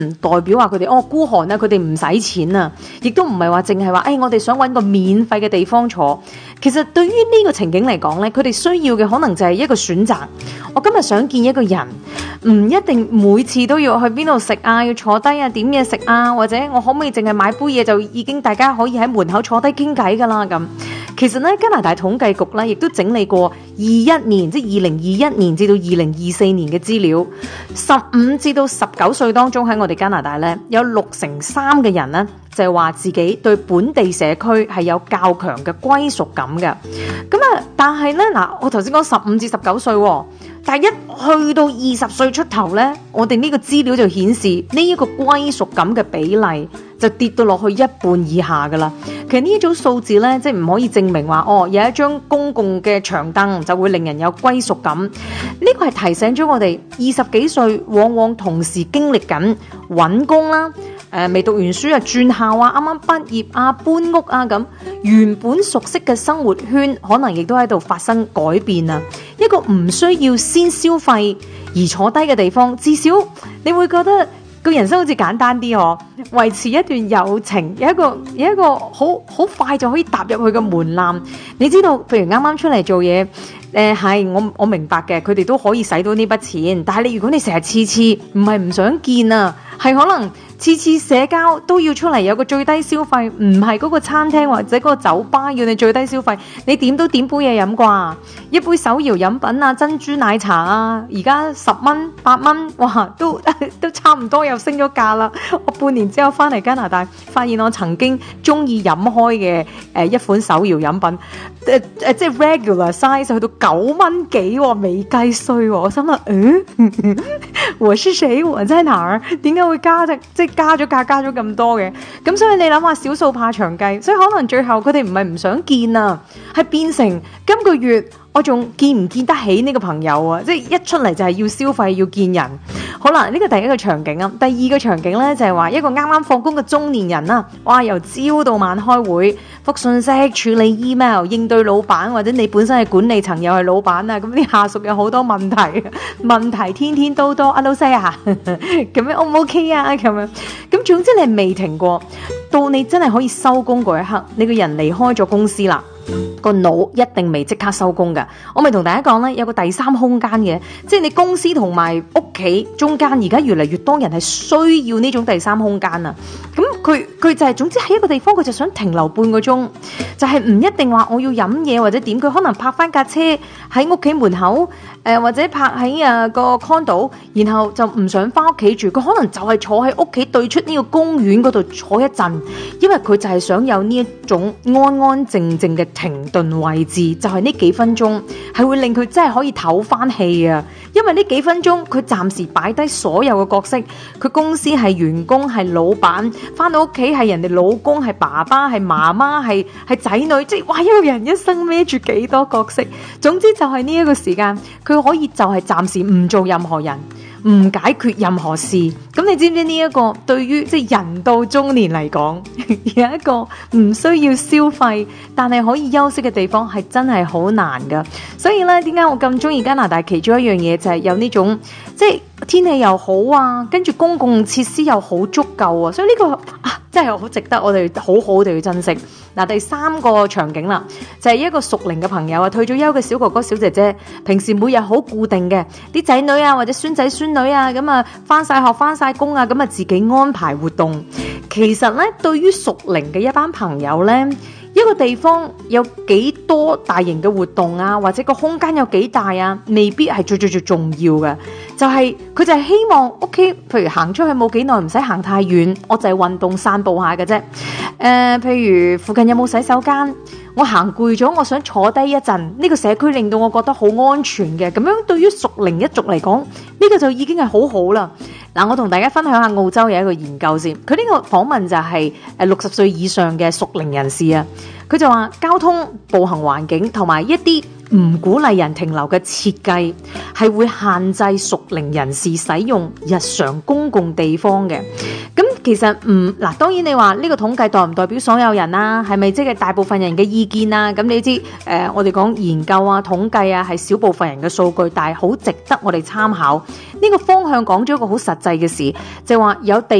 代表話佢哋孤寒啊，佢哋唔使錢啊，亦都唔係話淨係話我哋想搵個免費嘅地方坐。其實對於呢個情景嚟講咧，佢哋需要嘅可能就係一個選擇。我今日想見一個人，唔一定每次都要去邊度食啊，要坐低啊，點嘢食啊，或者我可唔可以淨係買杯嘢就已經大家可以喺門口坐低傾偈噶啦咁。其實咧，加拿大統計局咧亦都整理過21年，即係2021年至到2024年嘅資料，15至到19歲當中喺我哋加拿大咧，有63%嘅人咧就係話自己對本地社區係有較強嘅歸屬感嘅。咁啊，但係咧嗱，我頭先講15至19歲喎，但係一去到20歲出頭咧，我哋呢個資料就顯示呢一個歸屬感嘅比例就跌到落去一半以下噶啦。其實呢一組數字咧，即係唔可以證明話有一張公共嘅長凳就會令人有歸屬感。呢個係提醒咗我哋20幾歲往往同時經歷緊揾工啦。未讀完書啊，轉校啊，啱啱畢業啊，搬屋啊咁，原本熟悉嘅生活圈可能亦都喺度發生改變啊！一個唔需要先消費而坐低嘅地方，至少你會覺得個人生好似簡單啲嗬，維持一段友情，有一個好快就可以踏入去嘅門檻。你知道，譬如啱啱出嚟做嘢，係我明白嘅，佢哋都可以使到呢筆錢，但係如果你成日次唔係唔想見啊，係可能次社交都要出嚟有個最低消費，唔係嗰個餐廳或者嗰個酒吧要你最低消費，你點都點杯嘢飲啩，一杯手搖飲品啊，珍珠奶茶啊，而家10蚊8蚊，哇，都差唔多又升咗價啦。我半年之後翻嚟加拿大，發現我曾經中意飲開嘅一款手搖飲品，即係 regular size 去到9蚊幾，未計稅，我心諗我是誰？我在哪兒？點解會加咗價加咗咁多嘅？咁所以你諗下，少數怕長計，所以可能最後佢哋唔係唔想見啊，係變成今個月我仲見唔見得起呢個朋友啊？即係一出嚟就係要消費要見人。好啦，呢個第一個場景啊，第二個場景呢，就係話一個啱啱放工嘅中年人啊，哇，由朝到晚開會覆信息、處理 email、應對老闆，或者你本身係管理層又係老闆啊，咁啲下屬有好多問題天天都多啊，老細啊，咁樣 O 唔 OK 啊，咁樣，咁總之你係未停過，到你真係可以收工嗰一刻，你個人離開咗公司啦。個腦一定未即刻收工㗎。我咪同大家講咧，有個第三空間嘅，即係你公司同埋屋企中間，而家越嚟越多人係需要呢種第三空間啊。咁佢就係總之喺一個地方，佢就想停留半個鐘，就係唔一定話我要飲嘢或者點，佢可能泊翻架車喺屋企門口，或者泊喺個 condo， 然後就唔想翻屋企住，佢可能就係坐喺屋企對出呢個公園嗰度坐一陣，因為佢就係想有呢一種安安靜靜嘅停頓位置，就係呢幾分鐘係會令佢真係可以唞翻氣啊！因為呢幾分鐘佢暫時擺低所有嘅角色，佢公司係員工係老闆，翻到屋企係人哋老公係爸爸係媽媽係仔女，即係哇，一個人一生孭住幾多角色，總之就係呢一個時間，佢可以就係暫時唔做任何人，唔解決任何事。咁你知唔知呢一個對於即係人到中年嚟講，有一個唔需要消費但係可以休息嘅地方係真係好難噶。所以咧，點解我咁中意加拿大？其中一樣嘢就係有呢種即係天氣又好啊，跟住公共設施又好足夠啊，所以呢個真係好值得我哋好好地去珍惜。嗱，第三個場景啦，就係一個熟齡嘅朋友啊，退咗休嘅小哥哥小姐姐，平時每日好固定嘅啲仔女啊或者孫仔孫女啊，咁啊翻晒學翻晒工啊，咁啊自己安排活動。其實咧，對於熟齡嘅一班朋友咧，一個地方有幾多大型嘅活動啊，或者個空間有幾大啊，未必係最重要嘅。就係佢就係希望屋企，譬如行出去冇幾耐，唔使行太遠，我就係運動散步下嘅啫。譬如附近有冇洗手間？我行攰咗，我想坐低一陣。呢個社區令到我覺得好安全嘅，咁樣對於熟齡一族嚟講，呢個就已經係好好啦。嗱，我同大家分享下澳洲有一個研究先。佢呢個訪問就係60歲以上嘅熟齡人士啊。佢就話交通、步行環境同埋一啲唔鼓勵人停留嘅設計，係會限制熟齡人士使用日常公共地方嘅。咁其實嗱，當然你話呢個統計代唔代表所有人啦，係咪即係大部分人嘅意見啊？咁你知我哋講研究啊、統計啊，係少部分人嘅數據，但係好值得我哋參考。呢個方向講咗一個好實際嘅事，就係話有地